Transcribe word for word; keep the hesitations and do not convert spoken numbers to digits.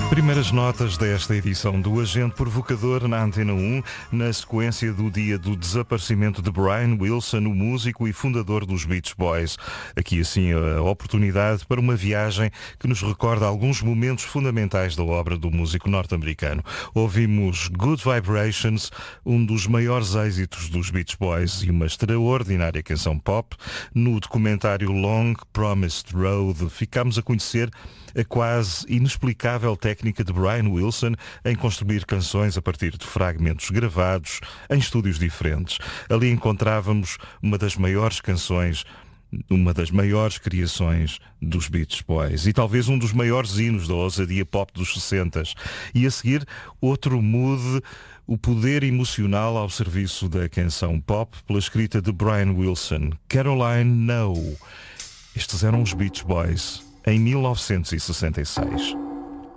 Primeiras notas desta edição do Agente Provocador na Antena um, na sequência do dia do desaparecimento de Brian Wilson, o músico e fundador dos Beach Boys. Aqui assim a oportunidade para uma viagem que nos recorda alguns momentos fundamentais da obra do músico norte-americano. Ouvimos Good Vibrations, um dos maiores êxitos dos Beach Boys e uma extraordinária canção pop. No documentário Long Promised Road ficámos a conhecer a quase inexplicável técnica de Brian Wilson em construir canções a partir de fragmentos gravados em estúdios diferentes. Ali encontrávamos uma das maiores canções, uma das maiores criações dos Beach Boys e talvez um dos maiores hinos da ousadia pop dos sessentas. E a seguir, outro mood, o poder emocional ao serviço da canção pop pela escrita de Brian Wilson, Caroline No. Estes eram os Beach Boys em mil novecentos e sessenta e seis.